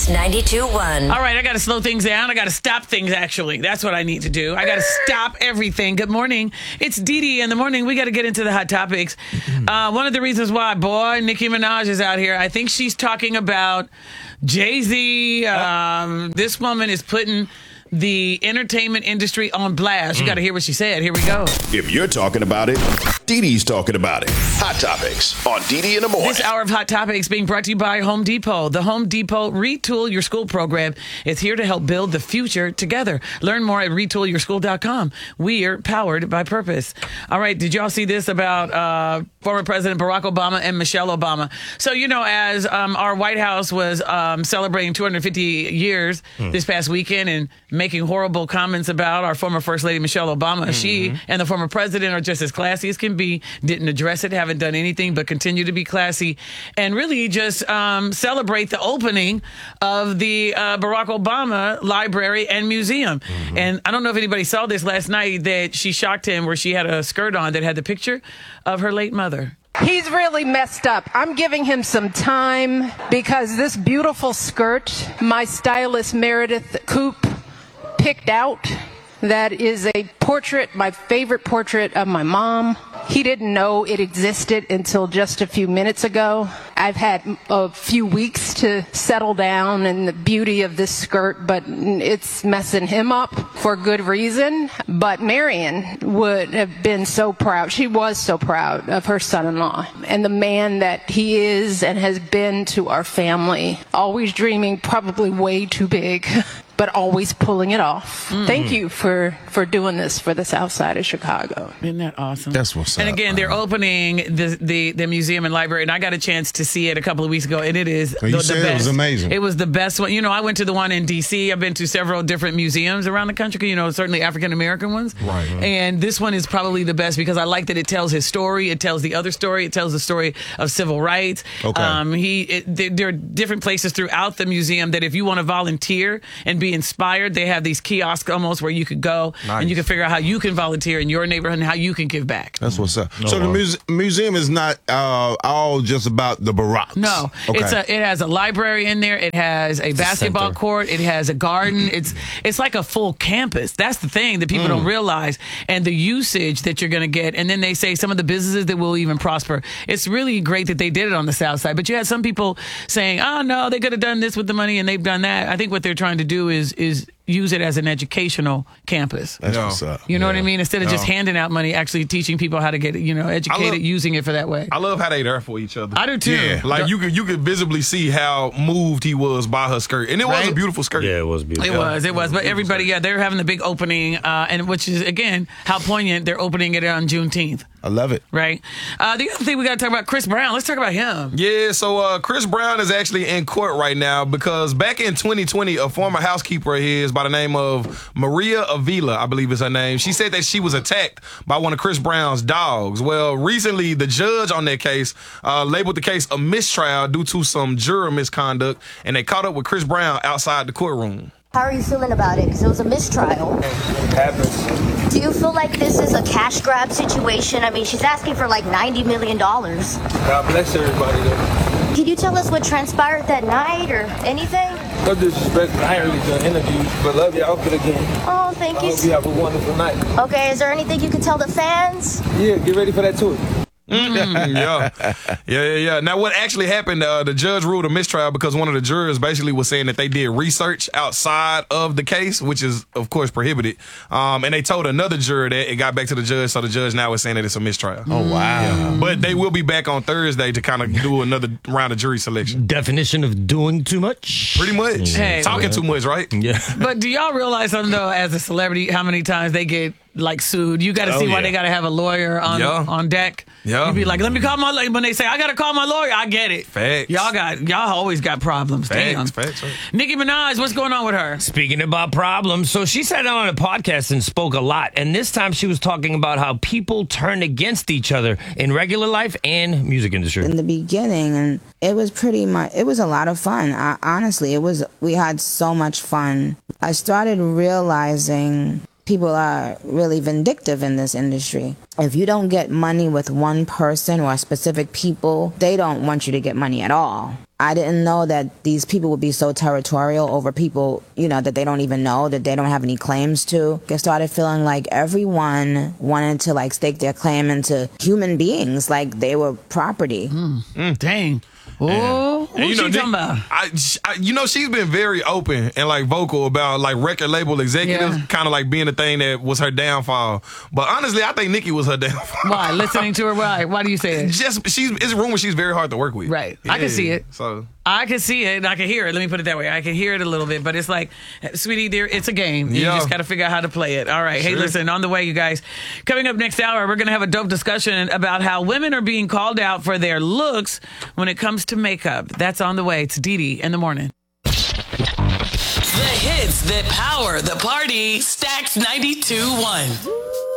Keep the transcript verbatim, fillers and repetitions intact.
ninety-two point one. All right, I got to slow things down. I got to stop things, actually. That's what I need to do. I got to stop everything. Good morning. It's Dee Dee in the morning. We got to get into the hot topics. Uh, one of the reasons why, boy, Nicki Minaj is out here, I think she's talking about Jay-Z. Um, this woman is putting the entertainment industry on blast. You got to hear what she said. Here we go. If you're talking about it, Dee Dee's talking about it. Hot Topics on Dee Dee in the morning. This hour of Hot Topics being brought to you by Home Depot. The Home Depot Retool Your School program is here to help build the future together. Learn more at retool your school dot com. We are powered by purpose. All right, did y'all see this about uh, former President Barack Obama and Michelle Obama? So, you know, as um, our White House was um, celebrating two hundred fifty years hmm. this past weekend and making horrible comments about our former First Lady Michelle Obama, mm-hmm. she and the former president are just as classy as can be, didn't address it, haven't done anything but continue to be classy and really just um, celebrate the opening of the uh, Barack Obama Library and Museum. Mm-hmm. And I don't know if anybody saw this last night that she shocked him where she had a skirt on that had the picture of her late mother. He's really messed up. I'm giving him some time because this beautiful skirt, my stylist Meredith Coop picked out, that is a portrait, my favorite portrait of my mom. He didn't know it existed until just a few minutes ago. I've had a few weeks to settle down in the beauty of this skirt, but it's messing him up for good reason. But Marion would have been so proud. She was so proud of her son-in-law and the man that he is and has been to our family. Always dreaming probably way too big, but always pulling it off. Mm. Thank you for, for doing this for the South Side of Chicago. Isn't that awesome? That's what's and up. And again, they're opening the, the the museum and library, and I got a chance to see it a couple of weeks ago, and it is well, you the, said the best. It was amazing. It was the best one. You know, I went to the one in D C. I've been to several different museums around the country, you know, certainly African-American ones. Right, right. And this one is probably the best because I like that it tells his story. It tells the other story. It tells the story of civil rights. Okay. Um, he it, there, there are different places throughout the museum that if you want to volunteer and be inspired, they have these kiosks almost where you could go nice. and you can figure out how you can volunteer in your neighborhood and how you can give back. That's what's up. No, so the wow. muse- museum is not uh, all just about the Baracks. No, okay. it's a, it has a library in there. It has a basketball center. court. It has a garden. It's it's like a full campus. That's the thing that people mm. don't realize, and the usage that you're going to get. And then they say some of the businesses that will even prosper. It's really great that they did it on the South Side. But you had some people saying, "Oh no, they could have done this with the money, and they've done that." I think what they're trying to do is is use it as an educational campus. That's Yeah. what's up. You know Yeah. what I mean? Instead of just Yeah. handing out money, actually teaching people how to get, you know, educated love- using it for that way. I love how they there for each other. I do too. Yeah. Like you could you could visibly see how moved he was by her skirt, and it was Right? a beautiful skirt. Yeah, it was beautiful. It was, it was. But everybody, yeah, they're having the big opening, uh, and which is, again, how poignant. They're opening it on Juneteenth, I love it. right? Uh, the other thing we got to talk about, Chris Brown. Let's talk about him. Yeah, so uh, Chris Brown is actually in court right now because back in twenty twenty, a former housekeeper of his by the name of Maria Avila, I believe is her name, she said that she was attacked by one of Chris Brown's dogs. Well, recently, the judge on that case uh, labeled the case a mistrial due to some juror misconduct, and they caught up with Chris Brown outside the courtroom. How are you feeling about it? Because it was a mistrial. It happens. Do you feel like this is a cash grab situation? I mean, she's asking for like ninety million dollars. God bless everybody, though. Can you tell us what transpired that night or anything? No disrespect, I ain't really done interviews, but love your outfit again. Oh, thank I you. hope you have a wonderful night. Okay, is there anything you can tell the fans? Yeah, get ready for that tour. Mm, yeah, yeah, yeah, yeah. Now, what actually happened? Uh, the judge ruled a mistrial because one of the jurors basically was saying that they did research outside of the case, which is, of course, prohibited. Um, and they told another juror that it got back to the judge, so the judge now is saying that it's a mistrial. Oh, wow. Yeah. But they will be back on Thursday to kind of do another round of jury selection. Definition of doing too much? Pretty much. Hey. Talking too much, right? Yeah. But do y'all realize, something though, as a celebrity, how many times they get like sued? You got to Oh, see why yeah. they got to have a lawyer on Yeah. on deck. Yeah. You be like, let me call my lawyer. When they say I got to call my lawyer, I get it. Facts. Y'all got y'all always got problems. Damn. Facts, facts, facts. Nicki Minaj, what's going on with her? Speaking about problems, so she sat on a podcast and spoke a lot. And this time she was talking about how people turn against each other in regular life and music industry. In the beginning, and it was pretty much, it was a lot of fun. I, honestly, it was, we had so much fun. I started realizing people are really vindictive in this industry. if you don't get money with one person or specific people, they don't want you to get money at all. I didn't know that these people would be so territorial over people, you know, that they don't even know, that they don't have any claims to. I started feeling like everyone wanted to, like, stake their claim into human beings, like they were property. Mm. Mm. Dang. Oh, who's you know, she talking about? I, I, you know, she's been very open and like vocal about like record label executives, Yeah. kind of like being the thing that was her downfall. But honestly, I think Nicki was her downfall. Why? Listening to her? Why? Why do you say it? Just she's it's rumored she's very hard to work with. Right. I can see it. So I can see it and I can hear it. Let me put it that way. I can hear it a little bit, but it's like, sweetie, there, it's a game. You Yeah. just got to figure out how to play it. All right. Hey, Sure. listen, on the way, you guys. Coming up next hour, we're going to have a dope discussion about how women are being called out for their looks when it comes to makeup. That's on the way. It's Dee Dee in the morning. The hits that power the party. Stacks ninety-two point one.